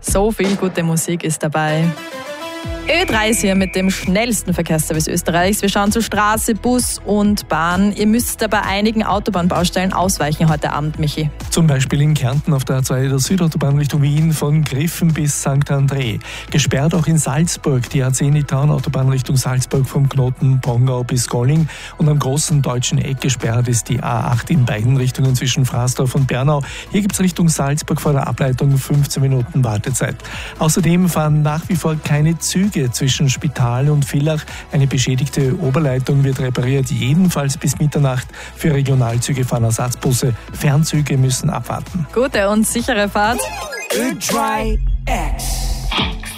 So viel gute Musik ist dabei. Ö3 ist hier mit dem schnellsten Verkehrsservice Österreichs. Wir schauen zu Straße, Bus und Bahn. Ihr müsst bei einigen Autobahnbaustellen ausweichen heute Abend, Michi. Zum Beispiel in Kärnten auf der A2 der Südautobahn Richtung Wien von Griffen bis St. André. Gesperrt auch in Salzburg die A10 Nittan-Autobahn Richtung Salzburg vom Knoten Pongau bis Golling. Und am großen deutschen Eck gesperrt ist die A8 in beiden Richtungen zwischen Fraßdorf und Bernau. Hier gibt es Richtung Salzburg vor der Ableitung 15 Minuten Wartezeit. Außerdem fahren nach wie vor keine Züge zwischen Spital und Villach. Eine beschädigte Oberleitung wird repariert, jedenfalls bis Mitternacht. Für Regionalzüge fahren Ersatzbusse. Fernzüge müssen abwarten. Gute und sichere Fahrt. Ö3X.